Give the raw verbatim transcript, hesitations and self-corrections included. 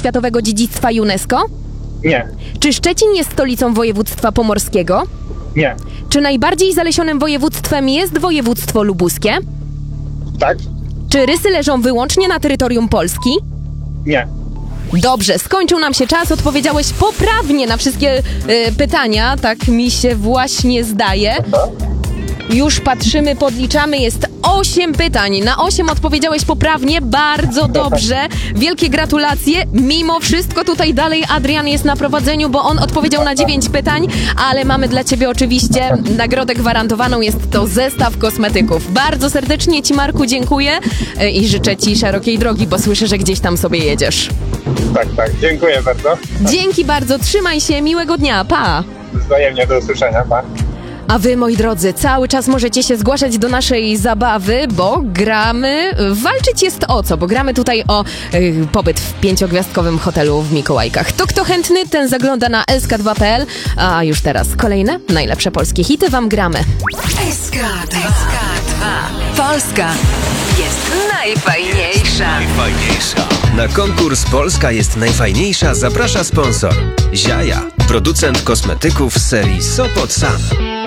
Światowego Dziedzictwa UNESCO? Nie. Czy Szczecin jest stolicą województwa pomorskiego? Nie. Czy najbardziej zalesionym województwem jest województwo lubuskie? Tak? Czy rysy leżą wyłącznie na terytorium Polski? Nie. Dobrze, skończył nam się czas, odpowiedziałeś poprawnie na wszystkie y, pytania, tak mi się właśnie zdaje. Już patrzymy, podliczamy, jest osiem pytań. Na osiem odpowiedziałeś poprawnie, bardzo dobrze. Wielkie gratulacje. Mimo wszystko tutaj dalej Adrian jest na prowadzeniu, bo on odpowiedział na dziewięć pytań, ale mamy dla ciebie oczywiście nagrodę gwarantowaną, jest to zestaw kosmetyków. Bardzo serdecznie ci, Marku, dziękuję i życzę ci szerokiej drogi, bo słyszę, że gdzieś tam sobie jedziesz. Tak, tak. Dziękuję bardzo. Dzięki bardzo, trzymaj się, miłego dnia, pa! Wzajemnie, do usłyszenia. Pa. A wy, moi drodzy, cały czas możecie się zgłaszać do naszej zabawy, bo gramy... Walczyć jest o co? Bo gramy tutaj o y, pobyt w pięciogwiazdkowym hotelu w Mikołajkach. To kto chętny, ten zagląda na S K dwa kropka P L. A już teraz kolejne, najlepsze polskie hity wam gramy. S K dwa. Polska jest najfajniejsza. Najfajniejsza. Na konkurs Polska jest najfajniejsza zaprasza sponsor. Ziaja, producent kosmetyków z serii Sopot Sam.